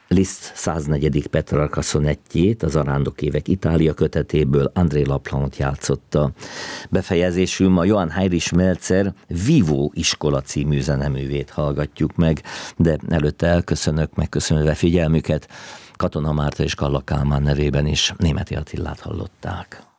Liszt 104. Petrarca szonettjét, az Arándok évek Itália kötetéből André Laplanot játszotta. Befejezésül ma Johann Heinrich Melzer Vívó iskola című zeneművét hallgatjuk meg, de előtte megköszönve figyelmüket, Katona Márta és Kalla Kálmán nevében is Németi Attilát hallották.